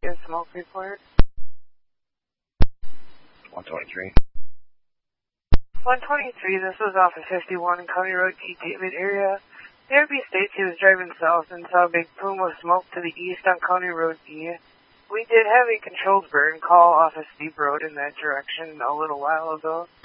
get a smoke report? 123. 123, this was off of 51 County Road T. David area. Therapy states he was driving south and saw a big plume of smoke to the east on County Road D. We did have a controlled burn call off a steep road in that direction a little while ago.